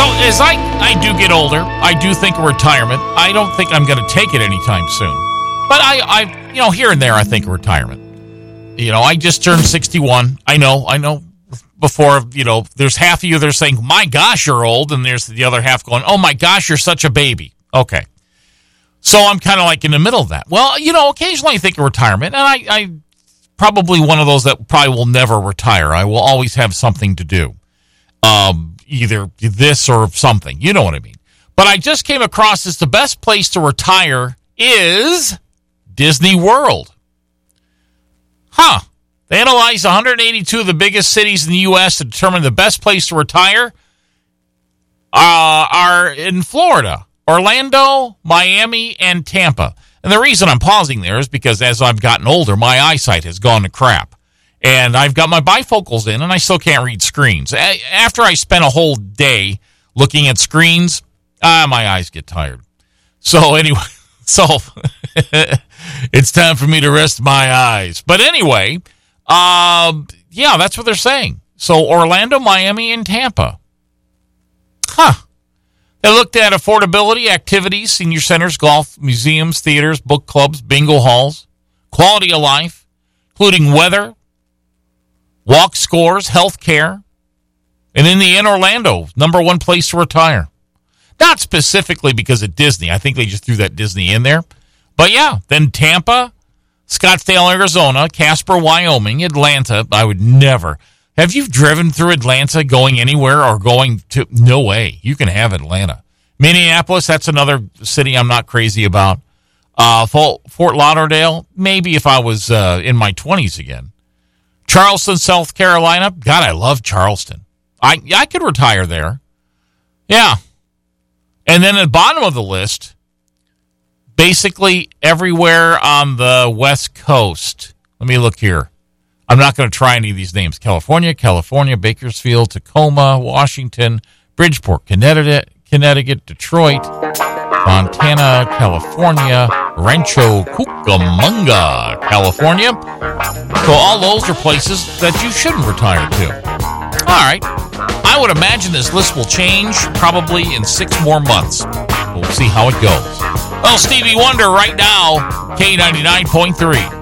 as I do get older, I do think of retirement. I don't think I'm going to take it anytime soon. But I here and there, I think of retirement. I just turned 61. I know. Before, there's half of you that are saying, my gosh, you're old. And there's the other half going, oh my gosh, you're such a baby. Okay. So I'm kind of like in the middle of that. Well, occasionally I think of retirement. And I probably one of those that probably will never retire. I will always have something to do. Either this or something. You know what I mean. But I just came across this. The best place to retire is Disney World. Huh. They analyzed 182 of the biggest cities in the U.S. to determine the best place to retire are in Florida, Orlando, Miami, and Tampa. And the reason I'm pausing there is because as I've gotten older, my eyesight has gone to crap. And I've got my bifocals in, and I still can't read screens. After I spend a whole day looking at screens, my eyes get tired. So anyway, it's time for me to rest my eyes. But anyway, that's what they're saying. So Orlando, Miami, and Tampa. Huh. They looked at affordability, activities, senior centers, golf, museums, theaters, book clubs, bingo halls, quality of life, including weather, walk scores, health care, and in the end, Orlando, number one place to retire. Not specifically because of Disney. I think they just threw that Disney in there. But yeah, then Tampa, Scottsdale, Arizona, Casper, Wyoming, Atlanta. I would never. Have you driven through Atlanta going anywhere or going to? No way. You can have Atlanta. Minneapolis, that's another city I'm not crazy about. Fort Lauderdale, maybe if I was in my 20s again. Charleston, South Carolina. God, I love Charleston. I could retire there. Yeah. And then at the bottom of the list, basically everywhere on the West Coast. Let me look here. I'm not going to try any of these names. California, Bakersfield, Tacoma, Washington, Bridgeport, Connecticut, Detroit, Montana, California, Rancho Cucamonga, California. So all those are places that you shouldn't retire to. All right. I would imagine this list will change probably in 6 more months. We'll see how it goes. Well, Stevie Wonder right now, K99.3.